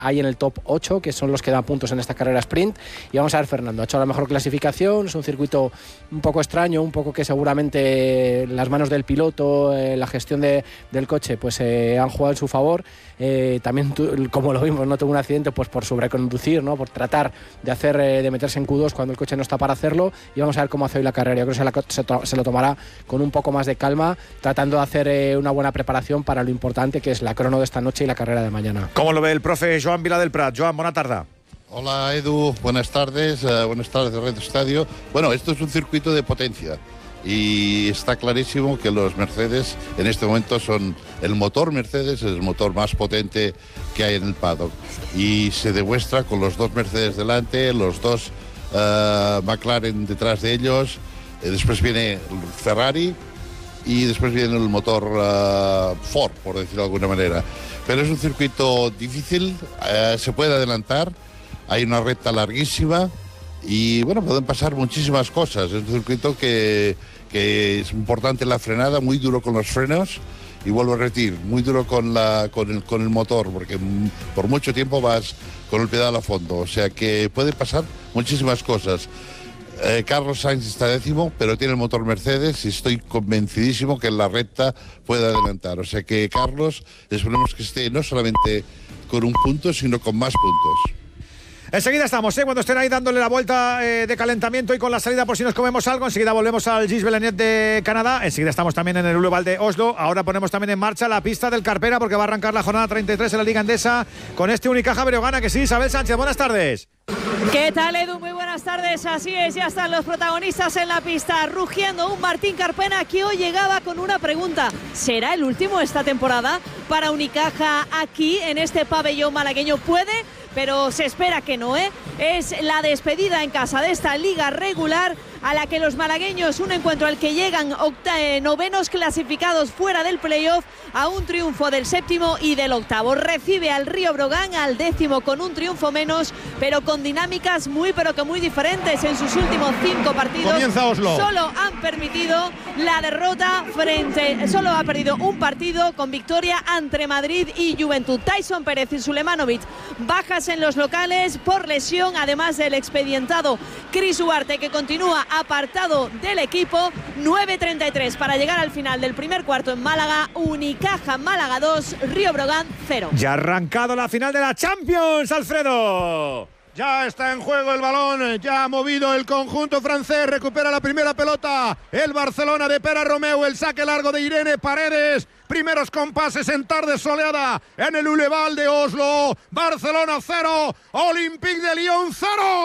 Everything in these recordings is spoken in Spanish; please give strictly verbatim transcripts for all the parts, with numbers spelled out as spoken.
hay en el top ocho, que son los que dan puntos en esta carrera sprint. Y vamos a ver, Fernando ha hecho la mejor clasificación, es un circuito un poco extraño, un poco que seguramente las manos del piloto, eh, la gestión de, del coche, pues eh, han jugado en su favor. Eh, también, tu, como lo vimos, no tuvo un accidente pues por sobreconducir, ¿no? Por tratar de hacer eh, de meterse en Q dos cuando el coche no está para hacerlo. Y vamos a ver cómo hace hoy la carrera. Yo creo que se, la, se, to, se lo tomará con un poco más de calma, tratando de hacer eh, una buena preparación para lo importante que es la crono de esta noche y la carrera de mañana. ¿Cómo lo ve el profe Joan Vila del Prat? Joan, buena tarde. Hola Edu, buenas tardes, uh, buenas tardes de Red Estadio. Bueno, esto es un circuito de potencia y está clarísimo que los Mercedes en este momento son el motor Mercedes, es el motor más potente que hay en el paddock y se demuestra con los dos Mercedes delante, los dos uh, McLaren detrás de ellos, eh, después viene el Ferrari y después viene el motor uh, Ford, por decirlo de alguna manera. Pero es un circuito difícil, uh, se puede adelantar, hay una recta larguísima y bueno, pueden pasar muchísimas cosas. Es un circuito que, que es importante la frenada, muy duro con los frenos y vuelvo a repetir, muy duro con, la, con, el, con el motor, porque por mucho tiempo vas con el pedal a fondo, o sea que puede pasar muchísimas cosas. Eh, Carlos Sainz está décimo, pero tiene el motor Mercedes y estoy convencidísimo que en la recta puede adelantar. O sea que Carlos, esperemos que esté no solamente con un punto, sino con más puntos. Enseguida estamos, ¿eh? Cuando estén ahí dándole la vuelta eh, de calentamiento y con la salida por si nos comemos algo. Enseguida volvemos al Gilles Villeneuve de Canadá. Enseguida estamos también en el Boulevard de Oslo. Ahora ponemos también en marcha la pista del Carpera porque va a arrancar la jornada treinta y tres en la Liga Endesa con este Unicaja Breogana, que sí, Isabel Sánchez, buenas tardes. ¿Qué tal, Edu? Muy buenas tardes. Así es, ya están los protagonistas en la pista, rugiendo un Martín Carpena que hoy llegaba con una pregunta. ¿Será el último esta temporada para Unicaja aquí en este pabellón malagueño? ¿Puede? Pero se espera que no, ¿eh? Es la despedida en casa de esta liga regular a la que los malagueños, un encuentro al que llegan eh, novenos clasificados fuera del playoff, a un triunfo del séptimo y del octavo. Recibe al Río Brogan, al décimo, con un triunfo menos, pero con dinámicas muy pero que muy diferentes en sus últimos cinco partidos. Comienza Oslo. Solo han permitido la derrota frente, solo ha perdido un partido con victoria entre Madrid y Juventud. Tyson Pérez y Sulemanovic bajas en los locales por lesión, además del expedientado Chris Huarte, que continúa apartado del equipo. Nueve treinta y tres para llegar al final del primer cuarto en Málaga. Unicaja Málaga dos, Río Brogan cero. Ya ha arrancado la final de la Champions, Alfredo. Ya está en juego el balón, ya ha movido el conjunto francés, recupera la primera pelota el Barcelona de Pere Romeu, el saque largo de Irene Paredes. Primeros compases en tarde soleada en el Boulevard de Oslo. Barcelona cero, Olympique de Lyon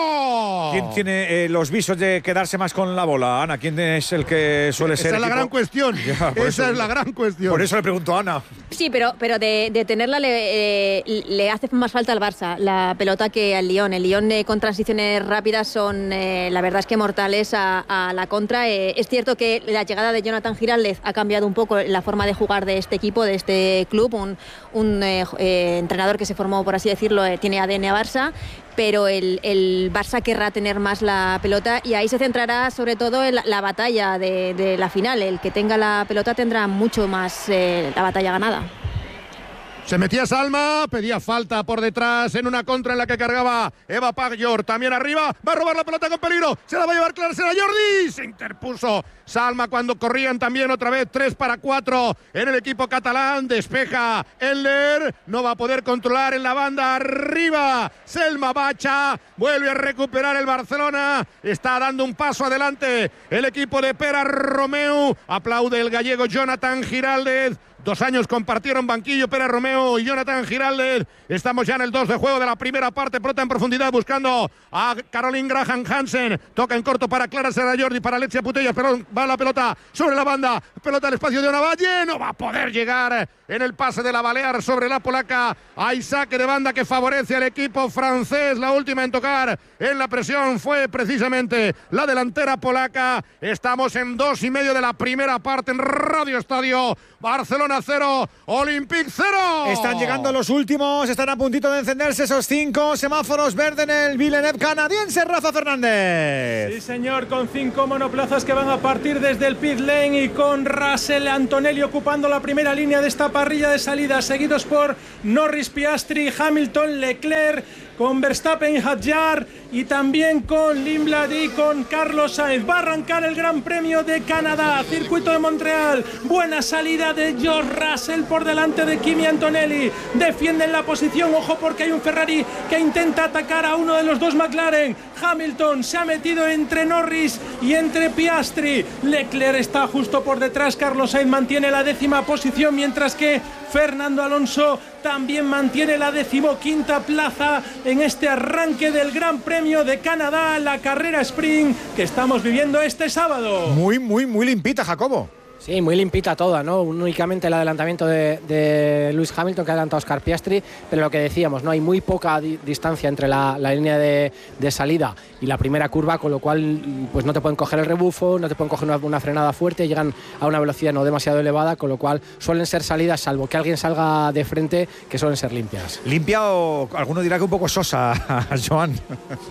cero. ¿Quién tiene eh, los visos de quedarse más con la bola, Ana? ¿Quién es el que suele Esa ser? Esa es la gran cuestión. Ya, Esa eso, es la gran cuestión. Por eso le pregunto a Ana. Sí, pero, pero de, de tenerla le, eh, le hace más falta al Barça la pelota que al Lyon. El Lyon eh, con transiciones rápidas son, eh, la verdad es que mortales a, a la contra. Eh, es cierto que la llegada de Jonathan Giraldez ha cambiado un poco la forma de jugar de este equipo, de este club, un, un eh, eh, entrenador que se formó, por así decirlo, eh, tiene A D N a Barça, pero el, el Barça querrá tener más la pelota y ahí se centrará sobre todo en la, la batalla de, de la final. El que tenga la pelota tendrá mucho más eh, la batalla ganada. Se metía Salma, pedía falta por detrás en una contra en la que cargaba Eva Paglior. También arriba, va a robar la pelota con peligro. Se la va a llevar Clara, será Jordi. Se interpuso Salma cuando corrían también otra vez tres para cuatro en el equipo catalán. Despeja Eller, no va a poder controlar en la banda arriba. Selma Bacha, vuelve a recuperar el Barcelona. Está dando un paso adelante el equipo de Pere Romeu. Aplaude el gallego Jonathan Giraldez. Dos años compartieron banquillo Pere Romeu y Jonathan Giraldez. Estamos ya en el dos de juego de la primera parte. Pelota en profundidad buscando a Caroline Graham Hansen. Toca en corto para Clara Serrajordi, para Alexia Putellas. Pero va la pelota sobre la banda. Pelota al espacio de Onavalle. No va a poder llegar en el pase de la Balear sobre la polaca. Hay saque de banda que favorece al equipo francés. La última en tocar en la presión fue precisamente la delantera polaca. Estamos en dos y medio de la primera parte en Radio Estadio. Barcelona cero, Olympique cero. Están llegando los últimos, están a puntito de encenderse esos cinco semáforos verdes en el Villeneuve canadiense. Rafa Fernández. Sí, señor, con cinco monoplazas que van a partir desde el pit lane y con Russell Antonelli ocupando la primera línea de esta parrilla de salida, seguidos por Norris, Piastri, Hamilton, Leclerc, con Verstappen, Hadjar y también con Lindblad y con Carlos Sainz. Va a arrancar el Gran Premio de Canadá, circuito de Montreal. Buena salida de George Russell por delante de Kimi Antonelli. Defienden la posición, ojo porque hay un Ferrari que intenta atacar a uno de los dos McLaren. Hamilton se ha metido entre Norris y entre Piastri. Leclerc está justo por detrás. Carlos Sainz mantiene la décima posición, mientras que Fernando Alonso también mantiene la decimoquinta plaza en este arranque del Gran Premio de Canadá, la carrera sprint que estamos viviendo este sábado. Muy, muy, muy limpita, Jacobo. Sí, muy limpita toda, ¿no? Únicamente el adelantamiento de, de Lewis Hamilton, que ha adelantado a Oscar Piastri, pero lo que decíamos, ¿no? Hay muy poca di distancia entre la, la línea de, de salida y la primera curva, con lo cual pues no te pueden coger el rebufo, no te pueden coger una, una frenada fuerte, llegan a una velocidad no demasiado elevada, con lo cual suelen ser salidas, salvo que alguien salga de frente, que suelen ser limpias. Limpia o alguno dirá que un poco sosa, Joan. Sí,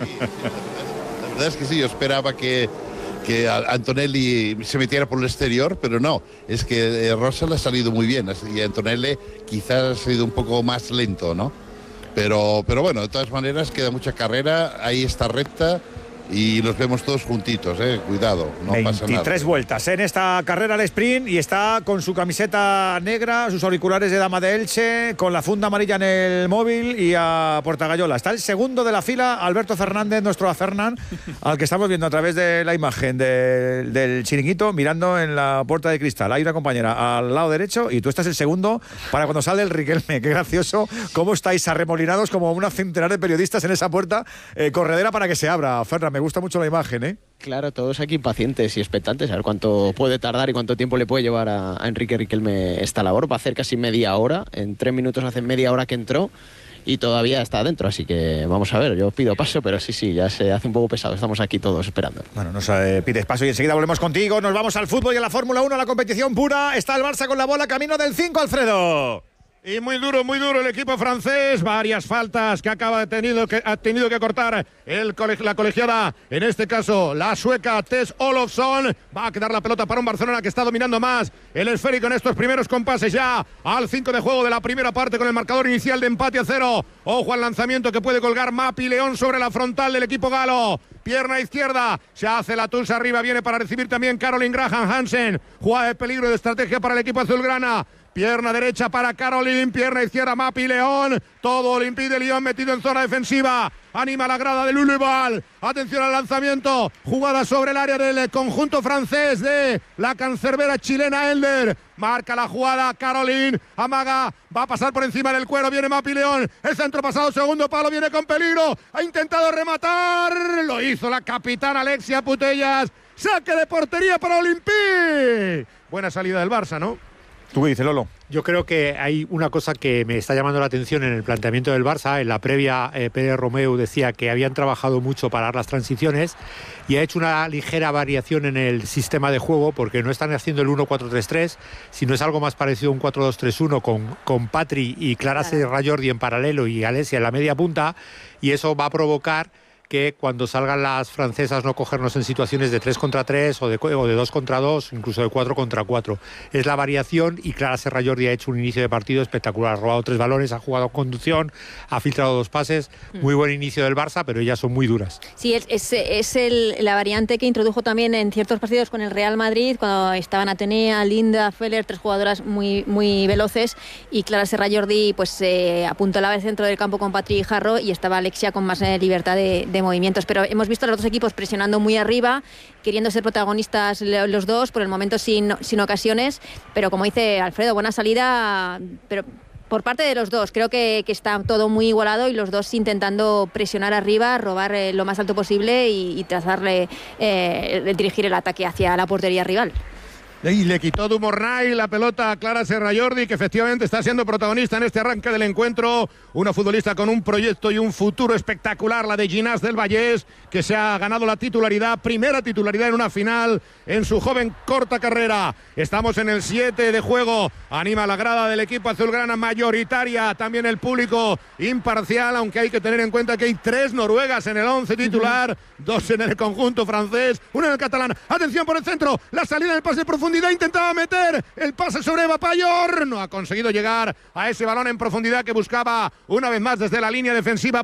la verdad es que sí, yo esperaba que que Antonelli se metiera por el exterior, pero no, es que Russell ha salido muy bien y Antonelli quizás ha sido un poco más lento, ¿no? Pero, pero bueno, de todas maneras queda mucha carrera, ahí está recta y los vemos todos juntitos, eh, cuidado, no pasa nada. veintitrés vueltas en esta carrera al sprint y está con su camiseta negra, sus auriculares de dama de Elche, con la funda amarilla en el móvil y a Portagayola. Está el segundo de la fila, Alberto Fernández, nuestro Fernán, al que estamos viendo a través de la imagen de, del chiringuito, mirando en la puerta de cristal. Hay una compañera al lado derecho y tú estás el segundo para cuando sale el Riquelme. Qué gracioso, cómo estáis arremolinados como una centenar de periodistas en esa puerta eh, corredera para que se abra. Fernán, me gusta mucho la imagen, ¿eh? Claro, todos aquí impacientes y expectantes a ver cuánto puede tardar y cuánto tiempo le puede llevar a, a Enrique Riquelme esta labor. Va a hacer casi media hora, en tres minutos hace media hora que entró y todavía está adentro, así que vamos a ver, yo pido paso, pero sí, sí, ya se hace un poco pesado, estamos aquí todos esperando. Bueno, nos eh, pides paso y enseguida volvemos contigo, nos vamos al fútbol y a la Fórmula uno, a la competición pura. Está el Barça con la bola, camino del cinco, Alfredo. Y muy duro, muy duro el equipo francés. Varias faltas que acaba de tenido que, ha tenido que cortar el coleg la colegiada. En este caso, la sueca Tess Olofsson. Va a quedar la pelota para un Barcelona que está dominando más el esférico en estos primeros compases. Ya al cinco de juego de la primera parte con el marcador inicial de empate a cero. Ojo al lanzamiento que puede colgar Mapi León sobre la frontal del equipo galo. Pierna izquierda, se hace la tusa arriba. Viene para recibir también Caroline Graham Hansen. Jugada de peligro y de estrategia para el equipo azulgrana. Pierna derecha para Caroline, pierna izquierda Mapi León. Todo lo impide León, metido en zona defensiva. Anima la grada de Luleval. Atención al lanzamiento. Jugada sobre el área del conjunto francés de la cancerbera chilena Elder. Marca la jugada Caroline. Amaga. Va a pasar por encima del cuero. Viene Mapi León. El centro pasado, segundo palo. Viene con peligro. Ha intentado rematar. Lo hizo la capitana Alexia Putellas. Saque de portería para Olympique. Buena salida del Barça, ¿no? ¿Tú qué dices, Lolo? Yo creo que hay una cosa que me está llamando la atención en el planteamiento del Barça. En la previa, eh, Pérez Romeu decía que habían trabajado mucho para las transiciones y ha hecho una ligera variación en el sistema de juego, porque no están haciendo el uno cuatro tres tres, sino es algo más parecido a un cuatro dos tres uno con, con Patri y Clara Serra-Jordi en paralelo y Alessia en la media punta, y eso va a provocar que cuando salgan las francesas no cogernos en situaciones de tres contra tres o de, o de dos contra dos, incluso de cuatro contra cuatro. Es la variación, y Clara Serra-Jordi ha hecho un inicio de partido espectacular. Ha robado tres balones, ha jugado conducción, ha filtrado dos pases. Muy buen inicio del Barça, pero ellas son muy duras. Sí, es, es, es el, la variante que introdujo también en ciertos partidos con el Real Madrid, cuando estaban Atenea, Linda, Feller, tres jugadoras muy, muy veloces, y Clara Serra-Jordi pues eh, apuntalaba el centro del campo con Patri y Jarro, y estaba Alexia con más eh, libertad de, de movimientos, pero hemos visto a los dos equipos presionando muy arriba, queriendo ser protagonistas los dos, por el momento sin, sin ocasiones, pero como dice Alfredo, buena salida, pero por parte de los dos. Creo que, que está todo muy igualado y los dos intentando presionar arriba, robar eh, lo más alto posible y, y trazarle, eh, dirigir el ataque hacia la portería rival. Y le quitó Dumornay la pelota a Clara Serra-Jordi, que efectivamente está siendo protagonista en este arranque del encuentro. Una futbolista con un proyecto y un futuro espectacular, la de Ginás del Vallés, que se ha ganado la titularidad, primera titularidad en una final en su joven corta carrera. Estamos en el siete de juego. Anima la grada del equipo azulgrana mayoritaria, también el público imparcial, aunque hay que tener en cuenta que hay tres noruegas en el once titular, dos en el conjunto francés, una en el catalán. Atención por el centro, la salida del pase de profundidad profundidad, intentaba meter el pase sobre Eva Payor, no ha conseguido llegar a ese balón en profundidad que buscaba una vez más desde la línea defensiva